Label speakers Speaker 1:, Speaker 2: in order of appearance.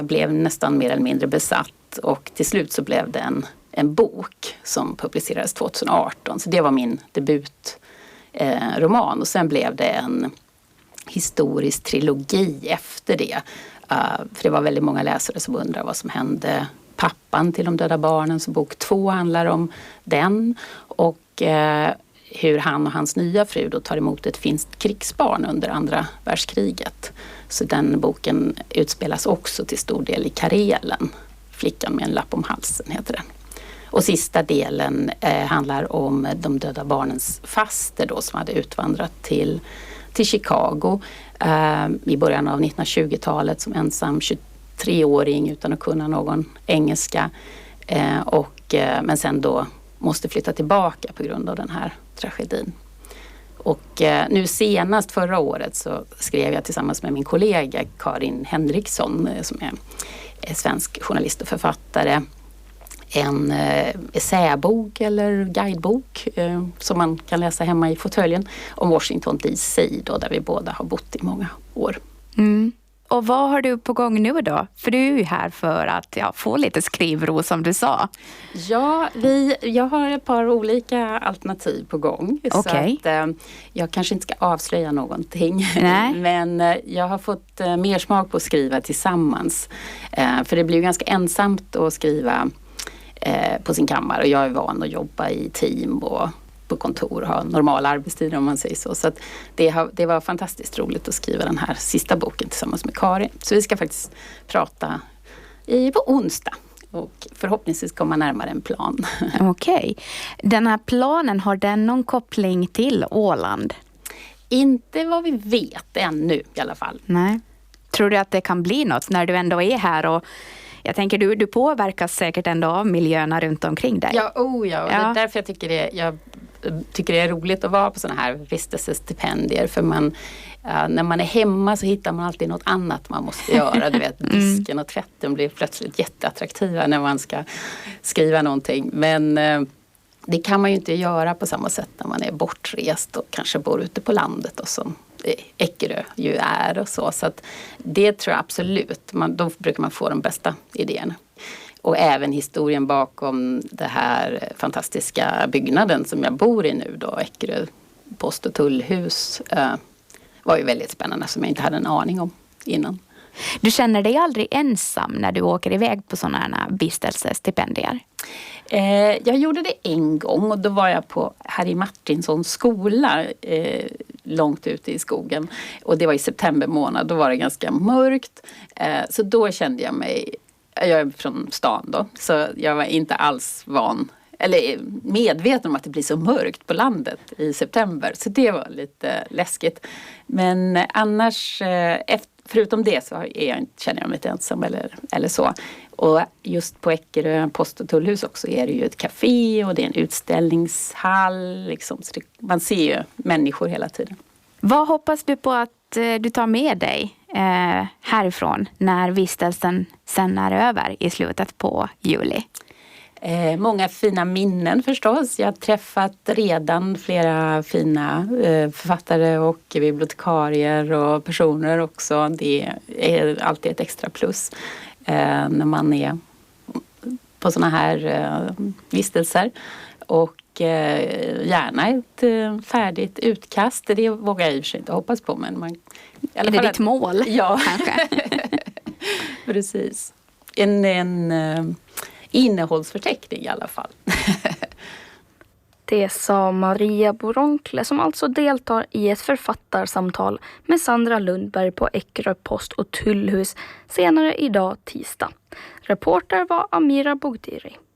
Speaker 1: Jag blev nästan mer eller mindre besatt och till slut så blev det en bok som publicerades 2018. Så det var min debutroman och sen blev det en historisk trilogi efter det. För det var väldigt många läsare som undrade vad som hände pappan till de döda barnen. Så bok 2 handlar om den och hur han och hans nya fru då tar emot ett finskt krigsbarn under andra världskriget. Så den boken utspelas också till stor del i Karelen. Flickan med en lapp om halsen heter den. Och sista delen handlar om de döda barnens faster då som hade utvandrat till Chicago i början av 1920-talet som ensam 23-åring utan att kunna någon engelska. Men sen då måste flytta tillbaka på grund av den här tragedin. Och nu senast förra året så skrev jag tillsammans med min kollega Karin Henriksson som är svensk journalist och författare en essäbok eller guidebok som man kan läsa hemma i fåtöljen om Washington DC då, där vi båda har bott i många år.
Speaker 2: Mm. Och vad har du på gång nu då? För du är ju här för att få lite skrivro som du sa.
Speaker 1: Ja, jag har ett par olika alternativ på gång.
Speaker 2: Okay.
Speaker 1: Så att jag kanske inte ska avslöja någonting.
Speaker 2: Nej.
Speaker 1: Men jag har fått mer smak på att skriva tillsammans. För det blir ju ganska ensamt att skriva på sin kammare. Och jag är van att jobba i team och på kontor och ha normala arbetstider om man säger så. Så att det var fantastiskt roligt att skriva den här sista boken tillsammans med Karin. Så vi ska faktiskt prata på onsdag och förhoppningsvis komma närmare en plan.
Speaker 2: Okej. Den här planen, har den någon koppling till Åland?
Speaker 1: Inte vad vi vet ännu i alla fall.
Speaker 2: Nej. Tror du att det kan bli något när du ändå är här och jag tänker du påverkas säkert ändå av miljöerna runt omkring dig.
Speaker 1: Ja. Och det är därför jag tycker det är roligt att vara på sådana här vistelsestipendier. För när man är hemma så hittar man alltid något annat man måste göra. Du vet, disken och tvätten blir plötsligt jätteattraktiva när man ska skriva någonting. Men det kan man ju inte göra på samma sätt när man är bortrest och kanske bor ute på landet och som Eckerö ju är och så. Så att det tror jag absolut. Då brukar man få de bästa idéerna. Och även historien bakom det här fantastiska byggnaden som jag bor i nu då, Eckerö post- och tullhus, var ju väldigt spännande som jag inte hade en aning om innan.
Speaker 2: Du känner dig aldrig ensam när du åker iväg på sådana här vistelsestipendier?
Speaker 1: Jag gjorde det en gång och då var jag på Harry Martinsons skola långt ute i skogen. Och det var i september månad, då var det ganska mörkt. Så då kände jag mig, jag är från stan då, så jag var inte alls medveten om att det blir så mörkt på landet i september. Så det var lite läskigt. Men annars, förutom det så känner jag mig inte ensam eller så. Och just på Eckerö post- och tullhus också är det ju ett café och det är en utställningshall. Liksom, så man ser ju människor hela tiden.
Speaker 2: Vad hoppas du på att du tar med dig härifrån när vistelsen sen är över i slutet på juli?
Speaker 1: Många fina minnen förstås. Jag har träffat redan flera fina författare och bibliotekarier och personer också. Det är alltid ett extra plus när man är på såna här vistelser. Och gärna ett färdigt utkast. Det vågar jag i och för sig inte hoppas på. Men
Speaker 2: är det ditt mål?
Speaker 1: Ja,
Speaker 2: kanske.
Speaker 1: Precis. En innehållsförteckning i alla fall.
Speaker 3: Det sa Maria Boronkle som alltså deltar i ett författarsamtal med Sandra Lundberg på Eckerö post- och tullhus senare idag tisdag. Reporter var Amira Bogdiri.